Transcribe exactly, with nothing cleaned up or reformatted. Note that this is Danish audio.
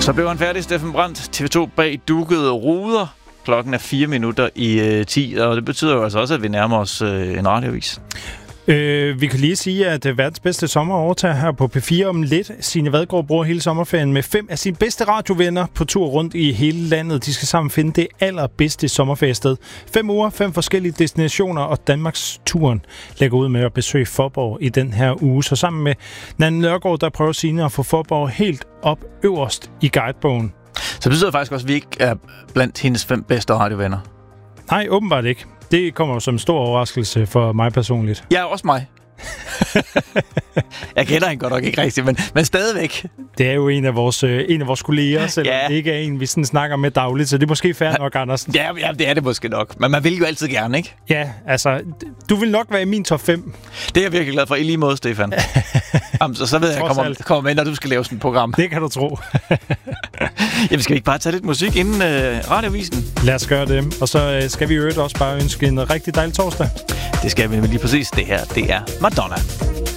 Så blev han færdig, Steffen Brandt. T V to bag dukkede ruder. Klokken er fire minutter i øh, ti, og det betyder jo altså også, at vi nærmer os øh, en radioavis. Øh, vi kan lige sige, at verdens bedste sommer overtager her på P fire om lidt. Signe Vadgaard bruger hele sommerferien med fem af sine bedste radiovenner på tur rundt i hele landet. De skal sammen finde det allerbedste sommerferiested. Fem uger, fem forskellige destinationer, og Danmarks turen lægger ud med at besøge Fåborg i den her uge. Så sammen med Nanne Nørgaard, der prøver Signe at få Fåborg helt op øverst i guidebogen. Så det betyder faktisk også, at vi ikke er blandt hendes fem bedste radiovenner. Nej, åbenbart ikke. Det kommer jo som en stor overraskelse for mig personligt. Ja, også mig. Jeg kender hende godt nok ikke rigtigt, men, men stadigvæk. Det er jo en af vores, øh, en af vores kolleger, selvom ja. det ikke er en, vi sådan snakker med dagligt, så det er måske fair nok, Andersen. Ja, ja, det er det måske nok. Men man vil jo altid gerne, ikke? Ja, altså, du vil nok være i min top fem. Det er jeg virkelig glad for. I lige måde, Stefan. Jamen, så, så ved jeg, at jeg kommer, kommer med, når du skal lave sådan et program. Det kan du tro. Jamen, skal vi ikke bare tage lidt musik inden øh, radiovisen? Lad os gøre det. Og så øh, skal vi jo også bare ønske en rigtig dejlig torsdag. Det skal vi lige præcis. Det her, det er Madonna.